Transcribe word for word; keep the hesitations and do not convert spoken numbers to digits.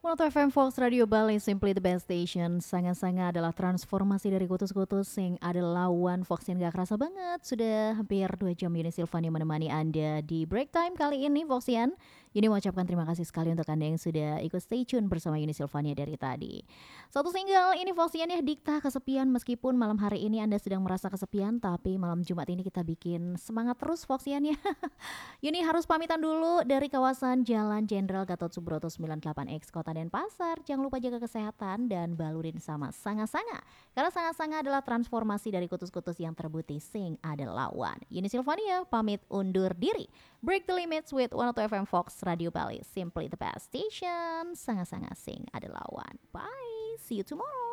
Monoto F M Fox Radio Bali Simply the Best Station. Sanga-sanga adalah transformasi dari kutus-kutus yang ada lawan Fox yang gak kerasa banget. Sudah hampir dua jam Yuni Silvani menemani Anda di break time kali ini Foxian. Yuni mengucapkan terima kasih sekali untuk Anda yang sudah ikut stay tune bersama Yuni Silvania dari tadi. Satu single ini Foxian ya, Dikta Kesepian. Meskipun malam hari ini Anda sedang merasa kesepian, tapi malam Jumat ini kita bikin semangat terus Foxian ya. Yuni harus pamitan dulu dari kawasan Jalan Jenderal Gatot Subroto sembilan puluh delapan X Kota Denpasar. Jangan lupa jaga kesehatan dan balurin sama sanga-sanga. Karena sanga-sanga adalah transformasi dari kutus-kutus yang terbukti sing ada lawan. Yuni Silvania pamit undur diri. Break the limits with one oh two F M Fox Radio Bali. Simply the best station. Sanga-sanga sing ada lawan. Bye. See you tomorrow.